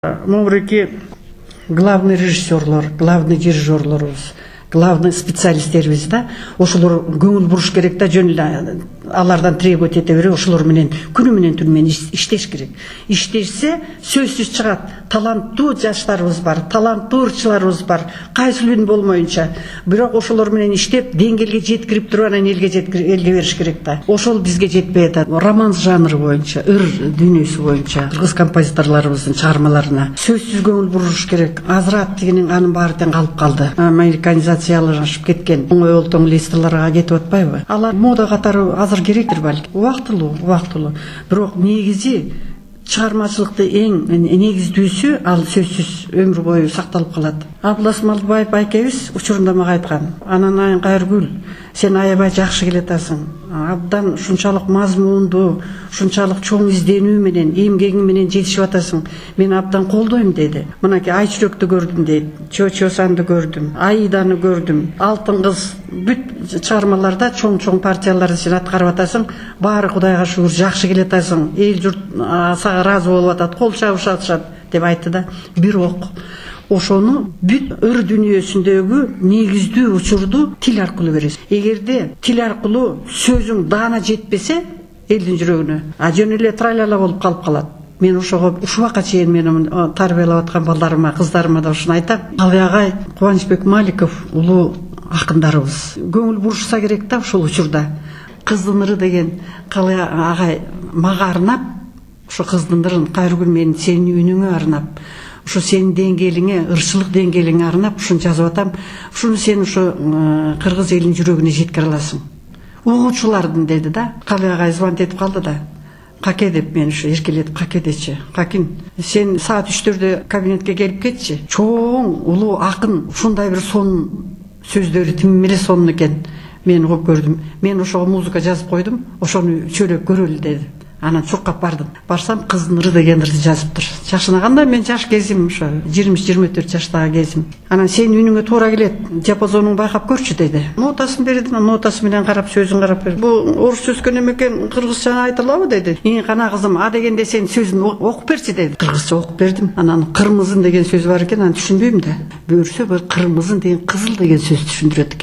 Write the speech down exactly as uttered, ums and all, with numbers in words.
Мурики главный режиссерлор, главный дирижерлорубуз, главный специалисттерибиз да, ошолор көңүл буруш керек да, жөн эле алардан требовать эте берип, ошолор менен күнү менен түнү менен иштеш керек. Иштешсе сөзсүз чыгат. Таланттуу жаштарыбыз бар, таланттуу ырчыларыбыз бар, кайсылын болмоюнча. Бирок ошолор менен иштеп, деңгээлге жеткирип туруп анан элге жеткирип, элге бериш керек да. Ошол бизге жетпей атат. Романс жанры боюнча, ыр дүйнөсү боюнча кыргыз композиторлорубуздун чыгармаларына сөзсүз көңүл буруш керек. Азырат дегенин анын баары тең калып калды. Американизациялашып кеткен. Оңой олтоң листерлерге кетип атпайбы? Алар мода катары азыр керектир балки. Убактылуу, убактылуу. Бирок негизи чыгармачылыкты эң негиздүүсү ал сөзсүз өмүр бою сакталып калат. Абдулас Малдыбаев байкебиз учурунда мага айткан: "Ананайын Кайыргүл, сен аябай жакшы келатасың. Абдан ушунчалык мазмундуу, ушунчалык чоң изденүү менен, эмгегиң менен жетишип атасың. Мен абдан колдойм" деди. Мынакей Ай чүрөктү көрдүм дейт, Чочо Санды көрдүм, Аиданы көрдүм, Алтын кыз, бүт чыгармаларда чоң-чоң партияларды сен аткарып атасың. Баары Кудайга шүгүр жакшы келатасың. Эл журт сага ыраазы болуп атат, кол чабышат деп айтты да. Бирок ошону бүт ыр дүйнөсүндөгү негиздүү учурду тил аркылуу бересиз. Эгерде тил аркылуу сөзүң даана жетпесе элдин жүрөгүнө, а жөн эле тралала болуп калып калат. Мен ошого ушул убакка чейин менин тарбиялап аткан балдарыма, кыздарыма да ушуну айтам. Калый агай, Кубанычбек Маликов улуу акындарыбыз. Көңүл бурушса керек да ушул учурда. Кыздын ыры деген Калый агай мага арнап, ушу кыздын ырын Кайыргүл менин сенин үнүңө арнап, ушу сенин деңгээлиңе, ырчылык деңгээлиңе арнап ушуну жазып атам. Ушуну сен ушу кыргыз элинин жүрөгүнө жеткире аласың. Угуучулардын деди да. Калый агай звонить этип калды да. Каке деп мен ушу эркелетип каке дечи. Какин, сен саат үчтөрдө кабинетке келип кетчи. Чоң улуу акын ушундай бир сонун сөздөрү тим эле сонун экен. Мен угуп көрдүм. Мен ошого музыка жазып койдум. Ошону чөйрөп көрөлү деди. Анан чуккап бардым. Барсам кыздын ыры деген ырды жазыптыр. Жашынаганда мен жаш кезим ошо жыйырма үч жыйырма төрт жаштагы кезим. Анан сенин үнүңө туура келет, диапазонуңду байкап көрчү деди. Нотасын берди, нотасы менен карап, сөзүн карап берди. Бу орусча өскөн экен, кыргызча айтылабы деди. "Ии кана кызым, а дегенде сен сөзүн окуп берчи" деди. Кыргызча окуп бердим. Анан кырмызын деген сөз бар экен, аны түшүнбөйм да. Буюрса бир кырмызын деген кызыл деген сөз түшүндүрөт экен.